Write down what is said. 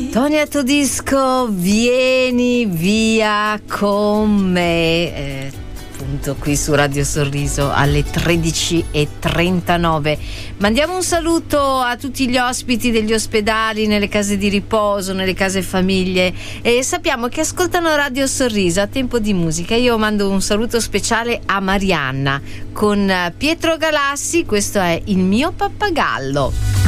Tonia Todisco, vieni via con me. Appunto qui su Radio Sorriso alle 13:39. Mandiamo un saluto a tutti gli ospiti degli ospedali, nelle case di riposo, nelle case famiglie, e sappiamo che ascoltano Radio Sorriso a tempo di musica. Io mando un saluto speciale a Marianna con Pietro Galassi. Questo è Il mio pappagallo.